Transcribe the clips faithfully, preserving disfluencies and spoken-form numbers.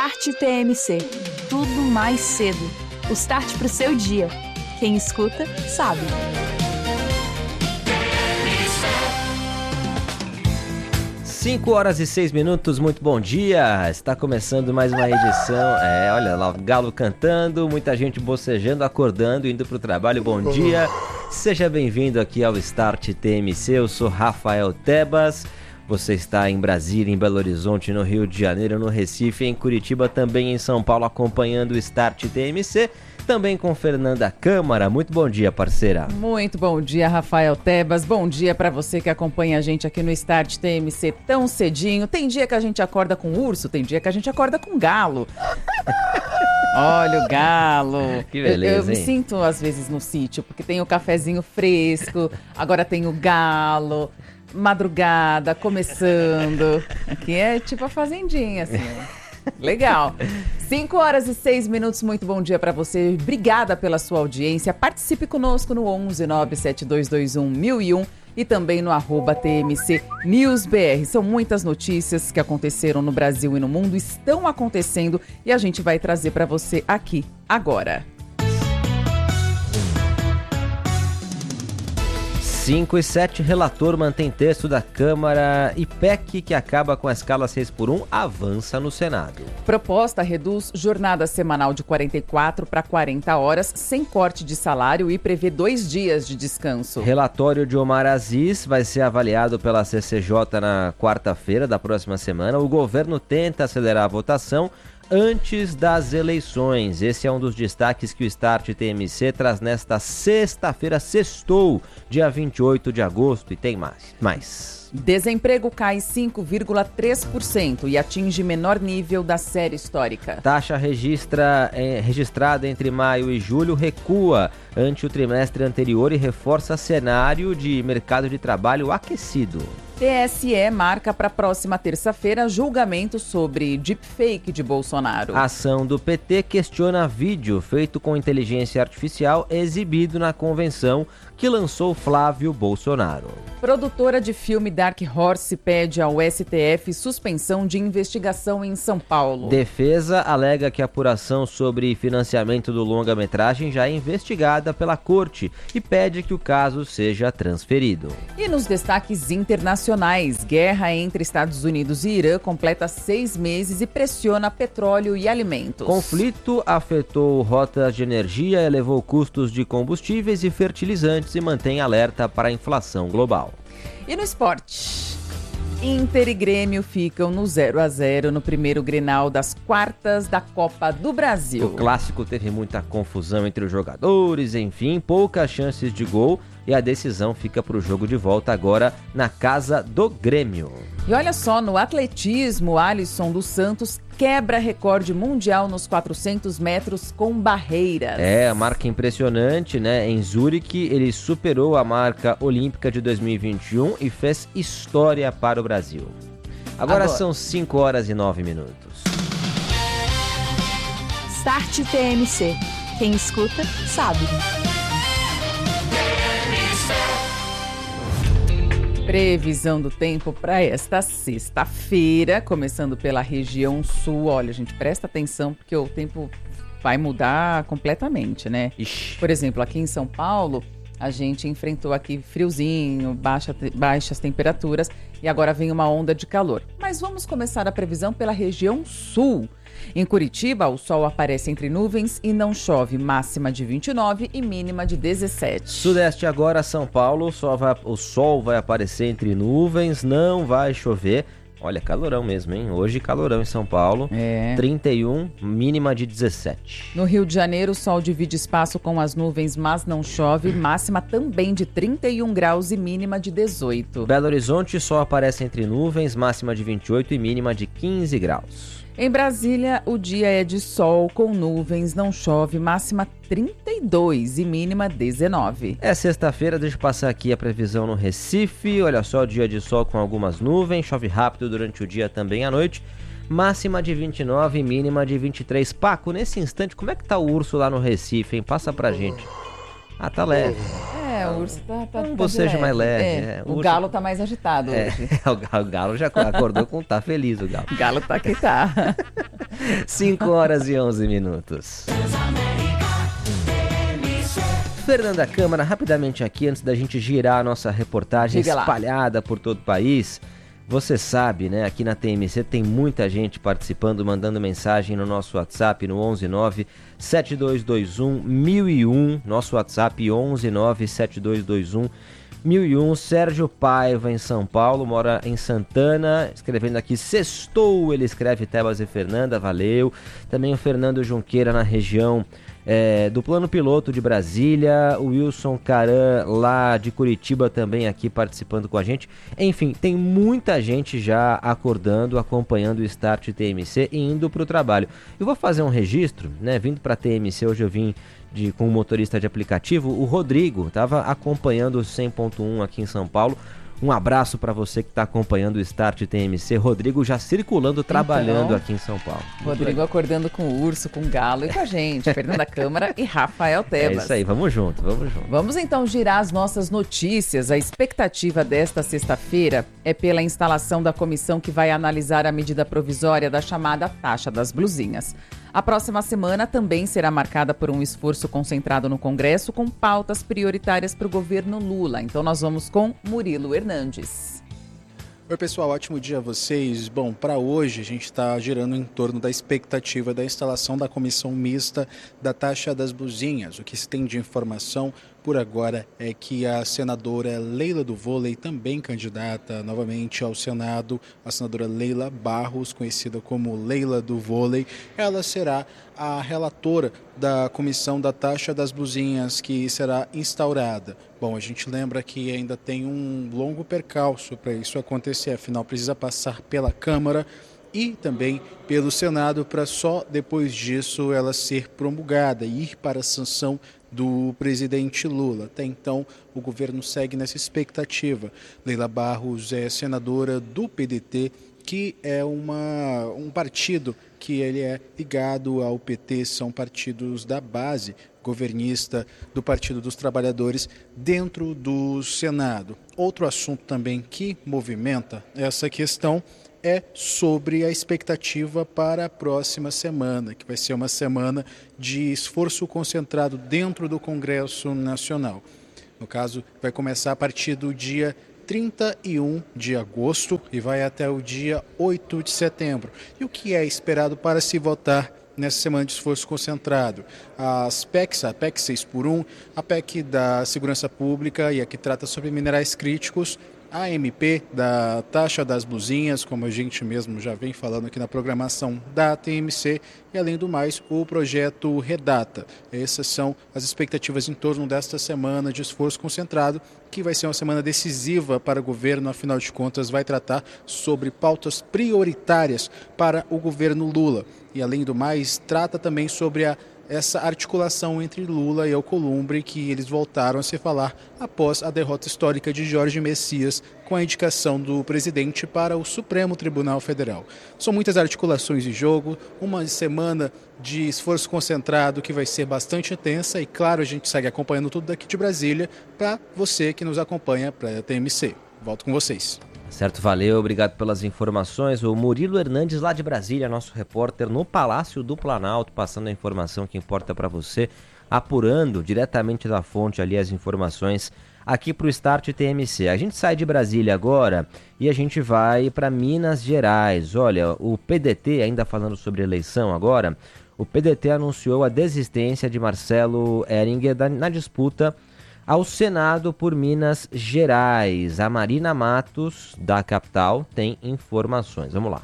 Start T M C. Tudo mais cedo. O start pro seu dia. Quem escuta, sabe. cinco horas e seis minutos, muito bom dia. Está começando mais uma edição. É, olha lá, o galo cantando, muita gente bocejando, acordando, indo pro trabalho. Bom dia. Seja bem-vindo aqui ao Start T M C. Eu sou Rafael Tebas. Você está em Brasília, em Belo Horizonte, no Rio de Janeiro, no Recife, em Curitiba, também em São Paulo, acompanhando o Start T M C. Também com Fernanda Câmara. Muito bom dia, parceira. Muito bom dia, Rafael Tebas. Bom dia para você que acompanha a gente aqui no Start T M C tão cedinho. Tem dia que a gente acorda com urso, tem dia que a gente acorda com galo. Olha o galo. Que beleza, eu, eu me hein? sinto às vezes no sítio, porque tem o cafezinho fresco, agora tem o galo, madrugada, começando. Aqui é tipo a fazendinha, assim. Legal. cinco horas e seis minutos, muito bom dia para você. Obrigada pela sua audiência. Participe conosco no onze nove sete dois dois um mil e um e também no arroba T M C News B R. São muitas notícias que aconteceram no Brasil e no mundo, estão acontecendo e a gente vai trazer para você aqui, agora. cinco e sete, relator mantém texto da Câmara e P E C que acaba com a escala seis por um avança no Senado. Proposta reduz jornada semanal de quarenta e quatro para quarenta horas, sem corte de salário e prevê dois dias de descanso. Relatório de Omar Aziz vai ser avaliado pela C C J na quarta-feira da próxima semana. O governo tenta acelerar a votação antes das eleições. Esse é um dos destaques que o Start T M C traz nesta sexta-feira, sextou, dia vinte e oito de agosto, e tem mais. mais. Desemprego cai cinco vírgula três por cento e atinge menor nível da série histórica. Taxa registra, é, registrada entre maio e julho recua ante o trimestre anterior e reforça cenário de mercado de trabalho aquecido. T S E marca para a próxima terça-feira julgamento sobre deepfake de Bolsonaro. A ação do P T questiona vídeo feito com inteligência artificial exibido na convenção que lançou Flávio Bolsonaro. Produtora de filme Dark Horse pede ao S T F suspensão de investigação em São Paulo. Defesa alega que a apuração sobre financiamento do longa-metragem já é investigada pela corte e pede que o caso seja transferido. E nos destaques internacionais, guerra entre Estados Unidos e Irã completa seis meses e pressiona petróleo e alimentos. Conflito afetou rotas de energia, elevou custos de combustíveis e fertilizantes e mantém alerta para a inflação global. E no esporte, Inter e Grêmio ficam no zero a zero no primeiro Grenal das quartas da Copa do Brasil. O clássico teve muita confusão entre os jogadores, enfim, poucas chances de gol e a decisão fica para o jogo de volta agora na casa do Grêmio. E olha só, no atletismo, Alisson dos Santos quebra recorde mundial nos quatrocentos metros com barreiras. É, a marca impressionante, né? Em Zurique, ele superou a marca olímpica de dois mil e vinte e um e fez história para o Brasil. Agora, Agora. são cinco horas e nove minutos. Start T M C. Quem escuta, sabe. Previsão do tempo para esta sexta-feira, começando pela região sul. Olha, gente, presta atenção porque o tempo vai mudar completamente, né? Ixi. Por exemplo, aqui em São Paulo, a gente enfrentou aqui friozinho, baixa, baixas temperaturas e agora vem uma onda de calor. Mas vamos começar a previsão pela região sul. Em Curitiba, o sol aparece entre nuvens e não chove, máxima de vinte e nove e mínima de dezessete. Sudeste agora, São Paulo, o sol vai, o sol vai aparecer entre nuvens, não vai chover. Olha, calorão mesmo, hein? Hoje calorão em São Paulo, é. trinta e um, mínima de dezessete. No Rio de Janeiro, o sol divide espaço com as nuvens, mas não chove, máxima também de trinta e um graus e mínima de dezoito. Belo Horizonte, sol aparece entre nuvens, máxima de vinte e oito e mínima de quinze graus. Em Brasília, o dia é de sol com nuvens, não chove, máxima trinta e dois e mínima dezenove. É sexta-feira, deixa eu passar aqui a previsão no Recife. Olha só, dia de sol com algumas nuvens, chove rápido durante o dia também à noite. Máxima de vinte e nove e mínima de vinte e três. Paco, nesse instante, como é que tá o urso lá no Recife, hein? Passa pra gente. Ah, tá leve. É, o urso tá, tá, um tá bocejo mais leve. É, É, o, o urso... galo tá mais agitado é, hoje. o galo já acordou com tá feliz, o galo. O galo tá que tá. cinco horas e onze minutos. Fernanda Câmara, rapidamente aqui, antes da gente girar a nossa reportagem Diga lá. espalhada por todo o país. Você sabe, né, aqui na T M C tem muita gente participando, mandando mensagem no nosso WhatsApp no onze nove sete dois dois um mil e um, nosso WhatsApp onze nove sete dois dois um mil e um. Sérgio Paiva, em São Paulo, mora em Santana, escrevendo aqui, sextou, ele escreve Tebas e Fernanda, valeu. Também o Fernando Junqueira, na região é, do Plano Piloto de Brasília, o Wilson Caran, lá de Curitiba, também aqui participando com a gente. Enfim, tem muita gente já acordando, acompanhando o Start T M C e indo para o trabalho. Eu vou fazer um registro, né, vindo para a T M C, hoje eu vim De, com um motorista de aplicativo, o Rodrigo, estava acompanhando o cem ponto um aqui em São Paulo. Um abraço para você que está acompanhando o Start T M C. Rodrigo já circulando, trabalhando então, aqui em São Paulo. Rodrigo acordando com o urso, com o galo e com a gente, Fernanda Câmara e Rafael Tebas. É isso aí, vamos junto, vamos junto. Vamos então girar as nossas notícias. A expectativa desta sexta-feira é pela instalação da comissão que vai analisar a medida provisória da chamada taxa das blusinhas. A próxima semana também será marcada por um esforço concentrado no Congresso com pautas prioritárias para o governo Lula. Então nós vamos com Murilo Hernandes. Oi pessoal, ótimo dia a vocês. Bom, para hoje a gente está girando em torno da expectativa da instalação da comissão mista da taxa das blusinhas. O que se tem de informação por agora é que a senadora Leila do Vôlei, também candidata novamente ao Senado, a senadora Leila Barros, conhecida como Leila do Vôlei, ela será a relatora da comissão da taxa das blusinhas que será instaurada. Bom, a gente lembra que ainda tem um longo percalço para isso acontecer, afinal precisa passar pela Câmara e também pelo Senado para só depois disso ela ser promulgada e ir para a sanção do presidente Lula. Até então, o governo segue nessa expectativa. Leila Barros é senadora do P D T, que é uma, um partido que ele é ligado ao P T, são partidos da base governista do Partido dos Trabalhadores dentro do Senado. Outro assunto também que movimenta essa questão é sobre a expectativa para a próxima semana, que vai ser uma semana de esforço concentrado dentro do Congresso Nacional. No caso, vai começar a partir do dia trinta e um de agosto e vai até o dia oito de setembro. E o que é esperado para se votar nessa semana de esforço concentrado? As P E Cs, a P E C seis por um, a P E C da Segurança Pública e a que trata sobre minerais críticos, a M P da taxa das blusinhas, como a gente mesmo já vem falando aqui na programação da T M C, e além do mais, o projeto Redata. Essas são as expectativas em torno desta semana de esforço concentrado, que vai ser uma semana decisiva para o governo, afinal de contas vai tratar sobre pautas prioritárias para o governo Lula. E além do mais, trata também sobre a essa articulação entre Lula e Alcolumbre, que eles voltaram a se falar após a derrota histórica de Jorge Messias com a indicação do presidente para o Supremo Tribunal Federal. São muitas articulações em jogo, uma semana de esforço concentrado que vai ser bastante intensa e, claro, a gente segue acompanhando tudo daqui de Brasília para você que nos acompanha para a T M C. Volto com vocês. Certo, valeu, obrigado pelas informações. O Murilo Hernandes, lá de Brasília, nosso repórter no Palácio do Planalto, passando a informação que importa para você, apurando diretamente da fonte ali as informações aqui para o Start T M C. A gente sai de Brasília agora e a gente vai para Minas Gerais. Olha, o P D T, ainda falando sobre eleição agora, o P D T anunciou a desistência de Marcelo Heringer na disputa ao Senado por Minas Gerais. A Marina Matos, da capital, tem informações. Vamos lá.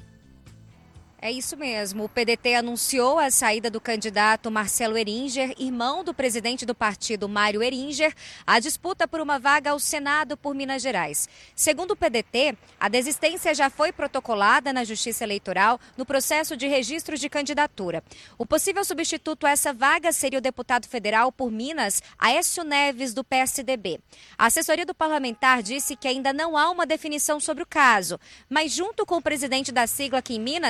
É isso mesmo. O P D T anunciou a saída do candidato Marcelo Heringer, irmão do presidente do partido, Mário Heringer, à disputa por uma vaga ao Senado por Minas Gerais. Segundo o P D T, a desistência já foi protocolada na Justiça Eleitoral no processo de registro de candidatura. O possível substituto a essa vaga seria o deputado federal por Minas, Aécio Neves, do P S D B. A assessoria do parlamentar disse que ainda não há uma definição sobre o caso, mas junto com o presidente da sigla aqui em Minas, o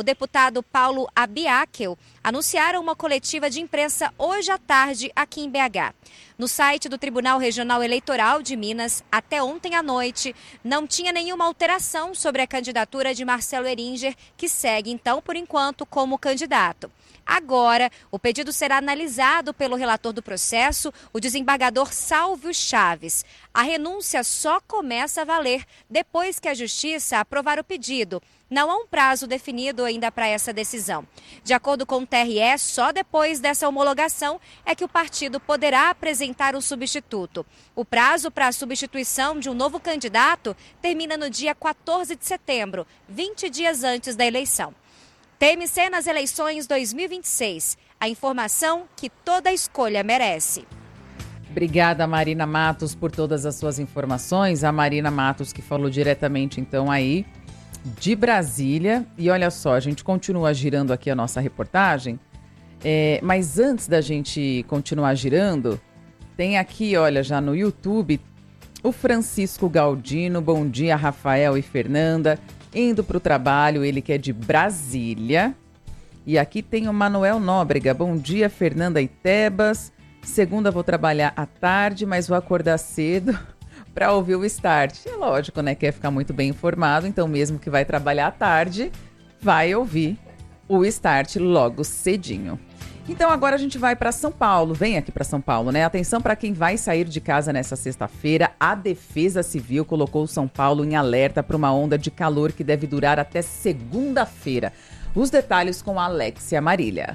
deputado Paulo Abiakel anunciaram uma coletiva de imprensa hoje à tarde aqui em B H. No site do Tribunal Regional Eleitoral de Minas, até ontem à noite, não tinha nenhuma alteração sobre a candidatura de Marcelo Eringer, que segue, então, por enquanto, como candidato. Agora, o pedido será analisado pelo relator do processo, o desembargador Sálvio Chaves. A renúncia só começa a valer depois que a Justiça aprovar o pedido. Não há um prazo definido ainda para essa decisão. De acordo com o T R E, só depois dessa homologação é que o partido poderá apresentar um substituto. O prazo para a substituição de um novo candidato termina no dia quatorze de setembro, vinte dias antes da eleição. T M C nas eleições dois mil e vinte e seis. A informação que toda escolha merece. Obrigada, Marina Matos, por todas as suas informações. A Marina Matos que falou diretamente, então, aí de Brasília. E olha só, a gente continua girando aqui a nossa reportagem. É, mas antes da gente continuar girando, tem aqui, olha, já no YouTube, o Francisco Galdino. Bom dia, Rafael e Fernanda. Indo para o trabalho, ele que é de Brasília. E aqui tem o Manuel Nóbrega. Bom dia, Fernanda e Tebas. Segunda vou trabalhar à tarde, mas vou acordar cedo para ouvir o Start. É lógico, né? Quer ficar muito bem informado, então mesmo que vai trabalhar à tarde, vai ouvir o Start logo cedinho. Então agora a gente vai para São Paulo. Vem aqui para São Paulo, né? Atenção para quem vai sair de casa nessa sexta-feira. A Defesa Civil colocou São Paulo em alerta para uma onda de calor que deve durar até segunda-feira. Os detalhes com a Alexia Marília.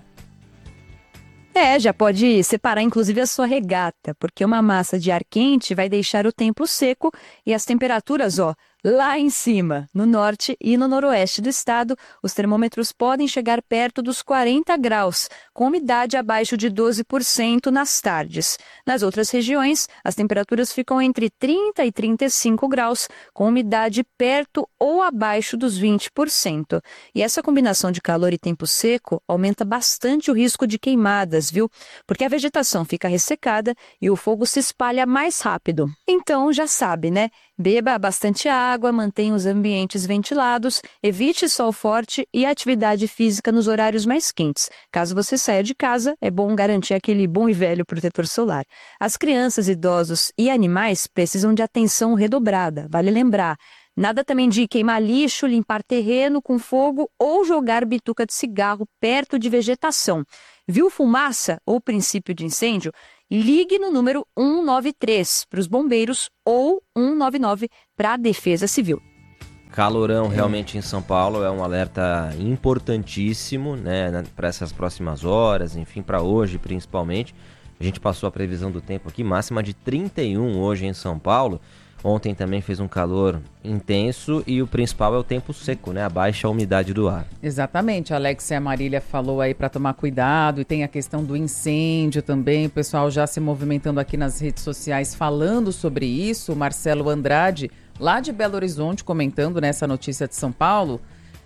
É, já pode separar inclusive a sua regata, porque uma massa de ar quente vai deixar o tempo seco e as temperaturas, ó, lá em cima, no norte e no noroeste do estado, os termômetros podem chegar perto dos quarenta graus, com umidade abaixo de doze por cento nas tardes. Nas outras regiões, as temperaturas ficam entre trinta e trinta e cinco graus, com umidade perto ou abaixo dos vinte por cento. E essa combinação de calor e tempo seco aumenta bastante o risco de queimadas, viu? Porque a vegetação fica ressecada e o fogo se espalha mais rápido. Então, já sabe, né? Beba bastante água, mantenha os ambientes ventilados, evite sol forte e atividade física nos horários mais quentes. Caso você saia de casa, é bom garantir aquele bom e velho protetor solar. As crianças, idosos e animais precisam de atenção redobrada, vale lembrar. Nada também de queimar lixo, limpar terreno com fogo ou jogar bituca de cigarro perto de vegetação. Viu fumaça ou princípio de incêndio? Ligue no número um nove três para os bombeiros ou um nove nove para a Defesa Civil. Calorão realmente em São Paulo é um alerta importantíssimo, né, para essas próximas horas, enfim, para hoje principalmente. A gente passou a previsão do tempo aqui, máxima de trinta e um hoje em São Paulo. Ontem também fez um calor intenso e o principal é o tempo seco, né? A baixa umidade do ar. Exatamente, a Alexia Marília falou aí para tomar cuidado e tem a questão do incêndio também, o pessoal já se movimentando aqui nas redes sociais falando sobre isso. O Marcelo Andrade, lá de Belo Horizonte, comentando nessa notícia de São Paulo,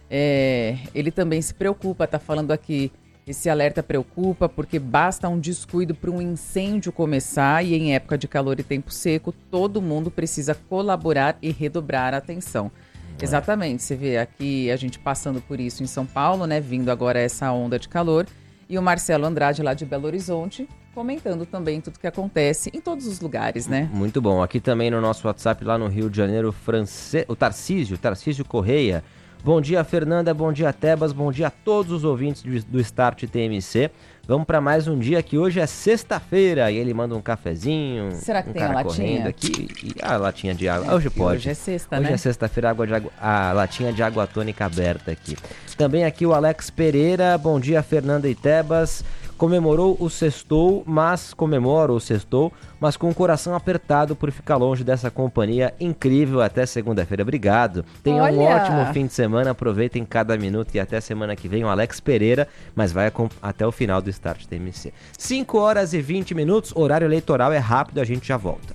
é, ele também se preocupa, tá falando aqui. Esse alerta preocupa porque basta um descuido para um incêndio começar e em época de calor e tempo seco, todo mundo precisa colaborar e redobrar a atenção. É. Exatamente, você vê aqui a gente passando por isso em São Paulo, né, vindo agora essa onda de calor, e o Marcelo Andrade lá de Belo Horizonte comentando também tudo que acontece em todos os lugares, né? Muito bom. Aqui também no nosso WhatsApp lá no Rio de Janeiro, France... o Tarcísio, Tarcísio Correia. Bom dia, Fernanda, bom dia, Tebas, bom dia a todos os ouvintes do Start T M C. Vamos para mais um dia que hoje é sexta-feira e ele manda um cafezinho. Será que um tem cara a latinha? Aqui, e a latinha de água. É, hoje pode. Hoje é sexta, hoje né? Hoje é sexta-feira, água de água, a latinha de água tônica aberta aqui. Também aqui o Alex Pereira, bom dia, Fernanda e Tebas. Comemorou o sextou, mas comemora o sextou, mas com o coração apertado por ficar longe dessa companhia incrível até segunda-feira. Obrigado. Tenham um ótimo fim de semana, aproveitem cada minuto e até semana que vem o Alex Pereira, mas vai até o final do Start T M C. cinco horas e vinte minutos, horário eleitoral é rápido, a gente já volta.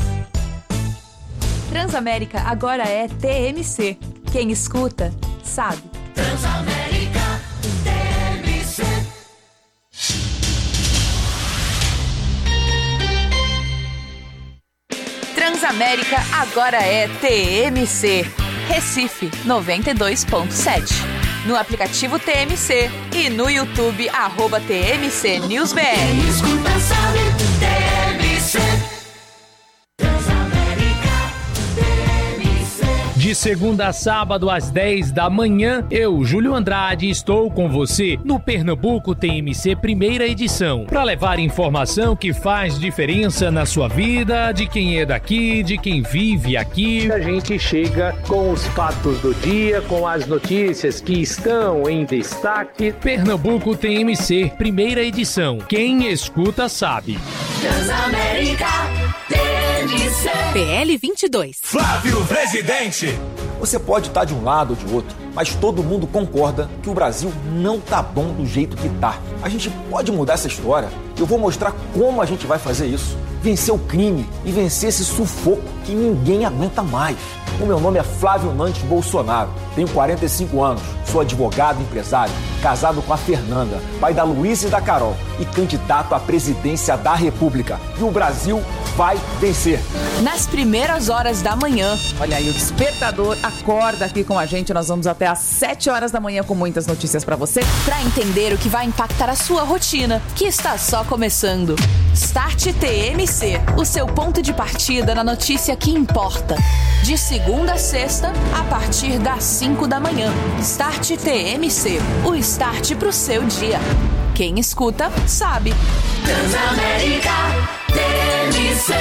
Transamérica agora é T M C. Quem escuta, sabe. Transamérica T M C. Transamérica agora é T M C. Recife noventa e dois ponto sete. no aplicativo T M C e no YouTube, arroba T M C News B R. Escuta, sabe, T M C. De segunda a sábado, às dez da manhã, eu, Júlio Andrade, estou com você no Pernambuco T M C Primeira Edição, para levar informação que faz diferença na sua vida, de quem é daqui, de quem vive aqui. A gente chega com os fatos do dia, com as notícias que estão em destaque. Pernambuco T M C Primeira Edição. Quem escuta sabe. Transamérica T M C. P L vinte e dois. Flávio Presidente. Você pode estar de um lado ou de outro, mas todo mundo concorda que o Brasil não tá bom do jeito que tá. A gente pode mudar essa história. Eu vou mostrar como a gente vai fazer isso. Vencer o crime e vencer esse sufoco que ninguém aguenta mais. O meu nome é Flávio Nantes Bolsonaro, tenho quarenta e cinco anos, sou advogado e empresário, casado com a Fernanda, pai da Luísa e da Carol e candidato à presidência da República. E o Brasil vai vencer. Nas primeiras horas da manhã. Olha aí, o despertador acorda aqui com a gente. Nós vamos até às sete horas da manhã com muitas notícias para você. Para entender o que vai impactar a sua rotina, que está só começando. Start T M C, o seu ponto de partida na notícia que importa. De segunda a sexta, a partir das cinco da manhã. Start T M C, o start pro seu dia. Quem escuta, sabe. Transamérica T M C.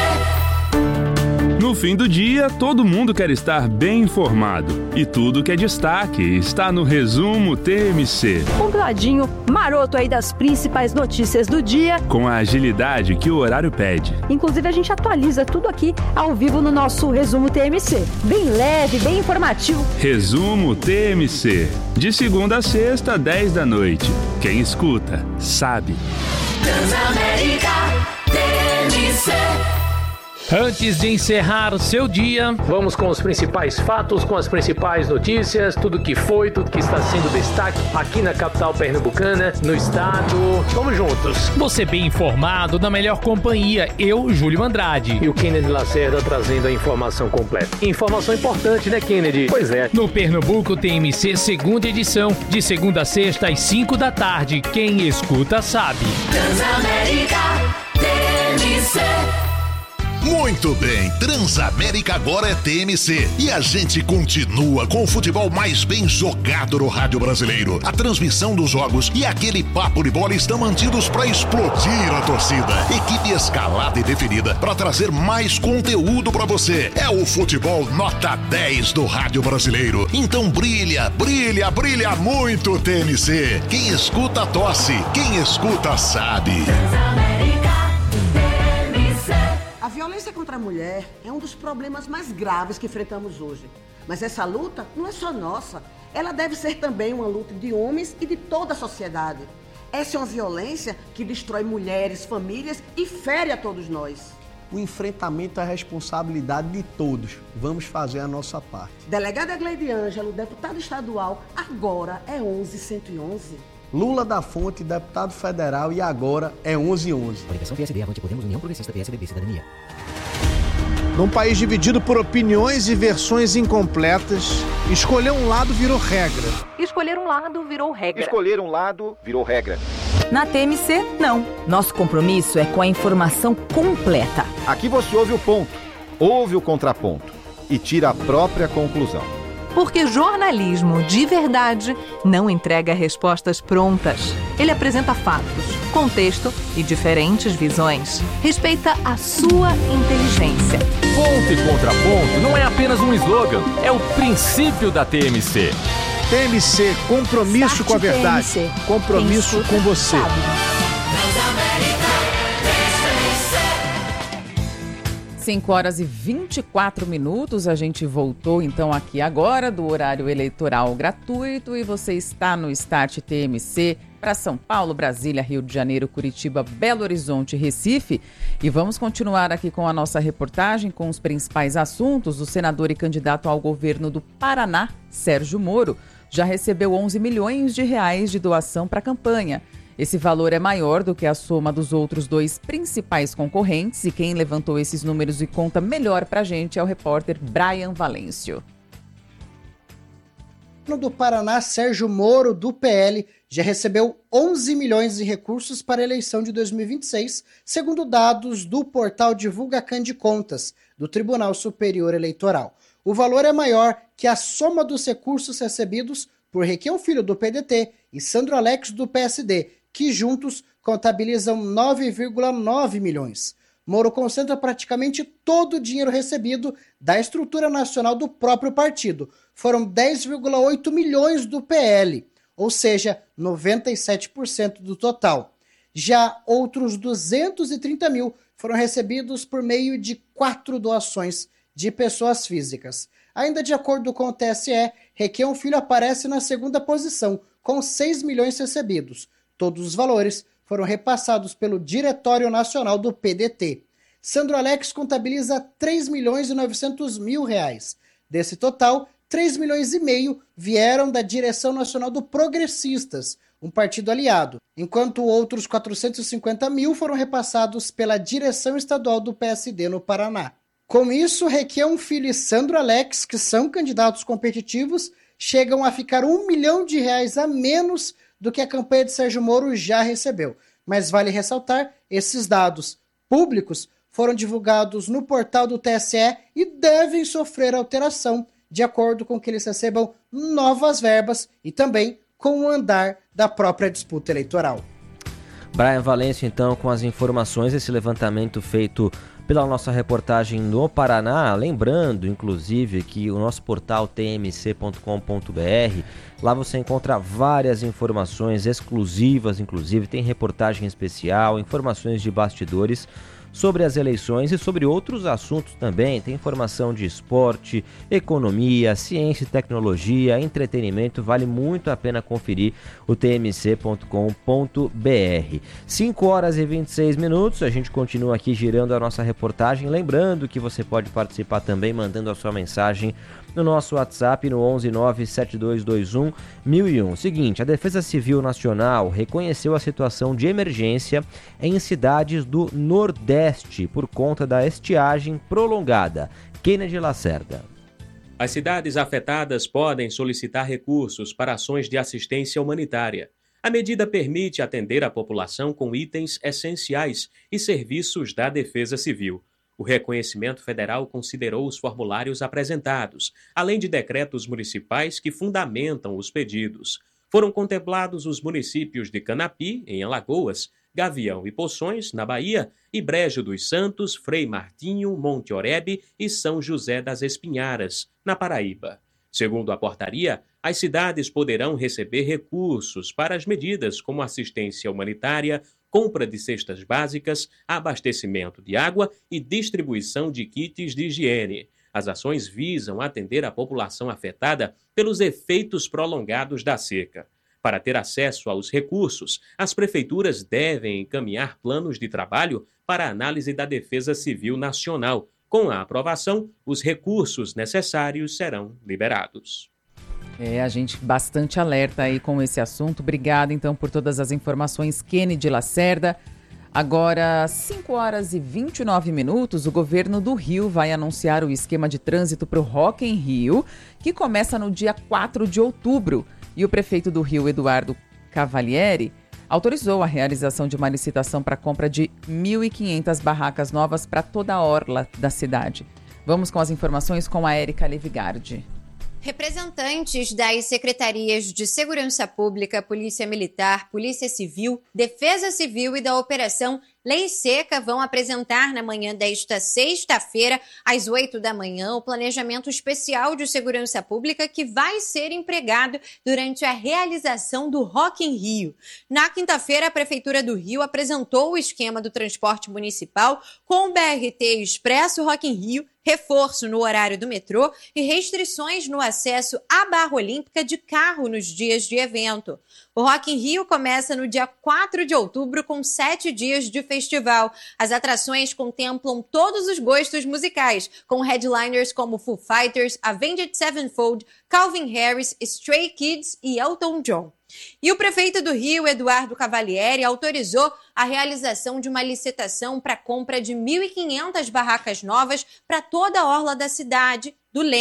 No fim do dia, todo mundo quer estar bem informado. E tudo que é destaque está no Resumo T M C. Compladinho, maroto aí das principais notícias do dia. Com a agilidade que o horário pede. Inclusive, a gente atualiza tudo aqui ao vivo no nosso Resumo T M C. Bem leve, bem informativo. Resumo T M C. De segunda a sexta, dez da noite. Quem escuta, sabe. Transamérica T M C. Antes de encerrar o seu dia, vamos com os principais fatos, com as principais notícias, tudo que foi, tudo que está sendo destaque aqui na capital pernambucana, no estado. Vamos juntos. Você bem informado, na melhor companhia, eu, Júlio Andrade. E o Kennedy Lacerda trazendo a informação completa. Informação importante, né, Kennedy? Pois é. No Pernambuco T M C, segunda edição, de segunda a sexta às cinco da tarde. Quem escuta sabe. Transamérica T M C. Muito bem, Transamérica agora é T M C e a gente continua com o futebol mais bem jogado no rádio brasileiro. A transmissão dos jogos e aquele papo de bola estão mantidos para explodir a torcida. Equipe escalada e definida para trazer mais conteúdo para você. É o futebol nota dez do rádio brasileiro. Então brilha, brilha, brilha muito T M C. Quem escuta tosse, quem escuta sabe. A violência contra a mulher é um dos problemas mais graves que enfrentamos hoje. Mas essa luta não é só nossa. Ela deve ser também uma luta de homens e de toda a sociedade. Essa é uma violência que destrói mulheres, famílias e fere a todos nós. O enfrentamento é a responsabilidade de todos. Vamos fazer a nossa parte. Delegada Gleide Ângelo, deputado estadual, agora é onze cento e onze. Lula da Fonte, deputado federal, e agora é onze onze. Coligação P S D, Avante Podemos, União Progressista, P S D B, Cidadania. Num país dividido por opiniões e versões incompletas, escolher um lado virou regra. Escolher um lado virou regra. Escolher um lado virou regra. Na T M C, não. Nosso compromisso é com a informação completa. Aqui você ouve o ponto, ouve o contraponto e tira a própria conclusão. Porque jornalismo de verdade não entrega respostas prontas. Ele apresenta fatos, contexto e diferentes visões. Respeita a sua inteligência. Ponto e contraponto não é apenas um slogan, é o princípio da T M C. T M C, compromisso Start com a verdade. T M C. Compromisso com você. cinco horas e vinte e quatro minutos, a gente voltou então aqui agora do horário eleitoral gratuito e você está no Start T M C para São Paulo, Brasília, Rio de Janeiro, Curitiba, Belo Horizonte e Recife. E vamos continuar aqui com a nossa reportagem com os principais assuntos. O senador e candidato ao governo do Paraná, Sérgio Moro, já recebeu onze milhões de reais de doação para a campanha. Esse valor é maior do que a soma dos outros dois principais concorrentes e quem levantou esses números e conta melhor pra gente é o repórter Brian Valêncio. do Paraná, Sérgio Moro, do P L, já recebeu onze milhões de recursos para a eleição de dois mil e vinte e seis, segundo dados do portal Divulgacan de Contas, do Tribunal Superior Eleitoral. O valor é maior que a soma dos recursos recebidos por Requião Filho, do P D T, e Sandro Alex, do P S D, que juntos contabilizam nove vírgula nove milhões. Moro concentra praticamente todo o dinheiro recebido da estrutura nacional do próprio partido. Foram dez vírgula oito milhões do P L, ou seja, noventa e sete por cento do total. Já outros duzentos e trinta mil foram recebidos por meio de quatro doações de pessoas físicas. Ainda de acordo com o T S E, Requião Filho aparece na segunda posição, com seis milhões recebidos. Todos os valores foram repassados pelo Diretório Nacional do P D T. Sandro Alex contabiliza três milhões e novecentos mil reais. Desse total, três milhões e meio vieram da Direção Nacional do Progressistas, um partido aliado, enquanto outros quatrocentos e cinquenta mil foram repassados pela Direção Estadual do P S D no Paraná. Com isso, Requião Filho e Sandro Alex, que são candidatos competitivos, chegam a ficar um milhão de reais a menos do que a campanha de Sérgio Moro já recebeu. Mas vale ressaltar, esses dados públicos foram divulgados no portal do T S E e devem sofrer alteração de acordo com que eles recebam novas verbas e também com o andar da própria disputa eleitoral. Brian Valêncio, então, com as informações, esse levantamento feito pela nossa reportagem no Paraná, lembrando, inclusive, que o nosso portal t m c ponto com ponto b r, lá você encontra várias informações exclusivas, inclusive tem reportagem especial, informações de bastidores sobre as eleições e sobre outros assuntos também. Tem informação de esporte, economia, ciência e tecnologia, entretenimento. Vale muito a pena conferir o t m c ponto com ponto b r. cinco horas e vinte e seis minutos. A gente continua aqui girando a nossa reportagem. Lembrando que você pode participar também mandando a sua mensagem no nosso WhatsApp no onze nove sete dois dois um mil e um. Seguinte, a Defesa Civil Nacional reconheceu a situação de emergência em cidades do Nordeste por conta da estiagem prolongada. Kennedy Lacerda. As cidades afetadas podem solicitar recursos para ações de assistência humanitária. A medida permite atender a população com itens essenciais e serviços da Defesa Civil. O reconhecimento federal considerou os formulários apresentados, além de decretos municipais que fundamentam os pedidos. Foram contemplados os municípios de Canapi, em Alagoas, Gavião e Poções, na Bahia, e Brejo dos Santos, Frei Martinho, Monte Oreb e São José das Espinharas, na Paraíba. Segundo a portaria, as cidades poderão receber recursos para as medidas como assistência humanitária, compra de cestas básicas, abastecimento de água e distribuição de kits de higiene. As ações visam atender a população afetada pelos efeitos prolongados da seca. Para ter acesso aos recursos, as prefeituras devem encaminhar planos de trabalho para análise da Defesa Civil Nacional. Com a aprovação, os recursos necessários serão liberados. É, a gente bastante alerta aí com esse assunto. Obrigada, então, por todas as informações, Kennedy Lacerda. Agora, cinco horas e vinte e nove minutos, o governo do Rio vai anunciar o esquema de trânsito para o Rock in Rio, que começa no dia quatro de outubro. E o prefeito do Rio, Eduardo Cavalieri, autorizou a realização de uma licitação para a compra de mil e quinhentas barracas novas para toda a orla da cidade. Vamos com as informações com a Érica Levigardi. Representantes das secretarias de Segurança Pública, Polícia Militar, Polícia Civil, Defesa Civil e da Operação Lei Seca vão apresentar na manhã desta sexta-feira, às oito da manhã, o planejamento especial de segurança pública que vai ser empregado durante a realização do Rock in Rio. Na quinta-feira, a Prefeitura do Rio apresentou o esquema do transporte municipal com o B R T Expresso Rock in Rio, reforço no horário do metrô e restrições no acesso à Barra Olímpica de carro nos dias de evento. O Rock in Rio começa no dia quatro de outubro com sete dias de festival. As atrações contemplam todos os gostos musicais, com headliners como Foo Fighters, Avenged Sevenfold, Calvin Harris, Stray Kids e Elton John. E o prefeito do Rio, Eduardo Cavalieri, autorizou a realização de uma licitação para a compra de mil e quinhentas barracas novas para toda a orla da cidade, do Leme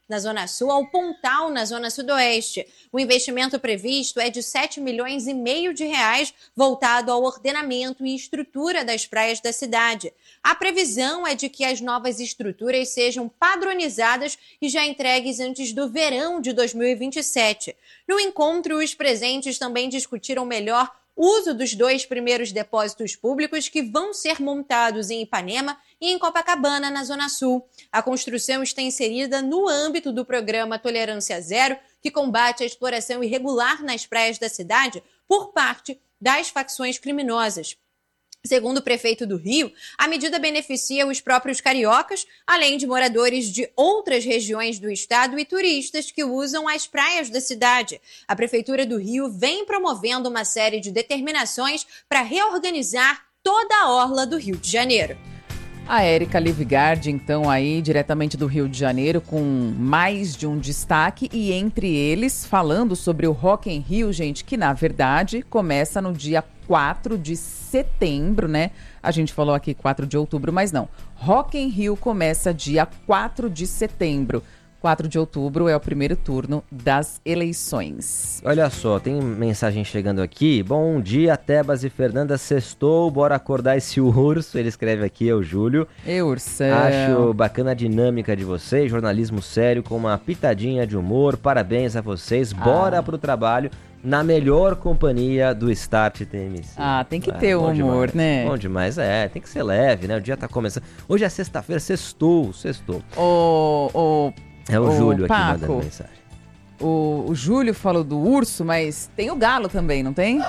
na Zona Sul, ao Pontal, na Zona Sudoeste. O investimento previsto é de sete milhões e meio de reais, voltado ao ordenamento e estrutura das praias da cidade. A previsão é de que as novas estruturas sejam padronizadas e já entregues antes do verão de dois mil e vinte e sete. No encontro, os presentes também discutiram melhor uso dos dois primeiros depósitos públicos que vão ser montados em Ipanema e em Copacabana, na Zona Sul. A construção está inserida no âmbito do programa Tolerância Zero, que combate a exploração irregular nas praias da cidade por parte das facções criminosas. Segundo o prefeito do Rio, a medida beneficia os próprios cariocas, além de moradores de outras regiões do estado e turistas que usam as praias da cidade. A Prefeitura do Rio vem promovendo uma série de determinações para reorganizar toda a orla do Rio de Janeiro. A Érica Livgard, então, aí, diretamente do Rio de Janeiro, com mais de um destaque, e entre eles, falando sobre o Rock in Rio, gente, que, na verdade, começa no dia quatro de setembro, né? A gente falou aqui quatro de outubro, mas não. Rock in Rio começa dia quatro de setembro. quatro de outubro é o primeiro turno das eleições. Olha só, tem mensagem chegando aqui. Bom dia, Tebas e Fernanda. Sextou, bora acordar esse urso. Ele escreve aqui, é o Júlio. E ursão. Acho bacana a dinâmica de vocês, jornalismo sério com uma pitadinha de humor. Parabéns a vocês. Bora ah. pro trabalho na melhor companhia do Start T M C. Ah, tem que ter o ah, humor, demais, né? Bom demais, é. Tem que ser leve, né? O dia tá começando. Hoje é sexta-feira, sextou, sextou. O... o... É o, o Júlio Paco, aqui mandando mensagem. O, o Júlio falou do urso, mas tem o galo também, não tem?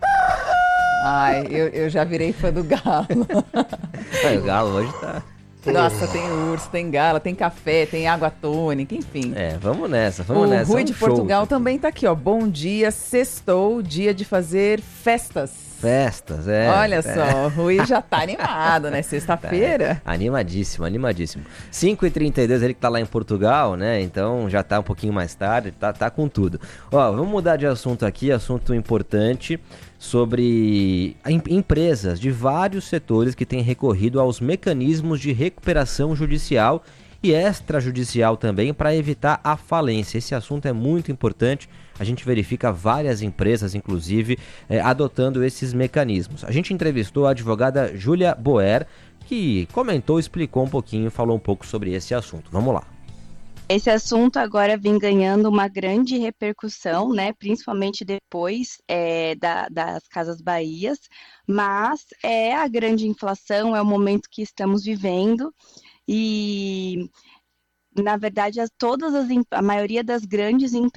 Ai, eu, eu já virei fã do galo. É, o galo hoje tá... Nossa, tem urso, tem galo, tem café, tem água tônica, enfim. É, vamos nessa, vamos o nessa. O Rui é um de show. Portugal também tá aqui, ó. Bom dia, sextou, dia de fazer festas. Festas, é. Olha é. só, o Rui já tá animado, né? Sexta-feira. É, animadíssimo, animadíssimo. cinco e trinta e dois, ele que tá lá em Portugal, né? Então já tá um pouquinho mais tarde, tá, tá com tudo. Ó, vamos mudar de assunto aqui, assunto importante sobre empresas de vários setores que têm recorrido aos mecanismos de recuperação judicial e extrajudicial também para evitar a falência. Esse assunto é muito importante. A gente verifica várias empresas, inclusive, eh, adotando esses mecanismos. A gente entrevistou a advogada Júlia Boer, que comentou, explicou um pouquinho, falou um pouco sobre esse assunto. Vamos lá. Esse assunto agora vem ganhando uma grande repercussão, né, principalmente depois é, da, das Casas Bahias, mas é a grande inflação, é o momento que estamos vivendo e, na verdade, as, todas as, a maioria das grandes empresas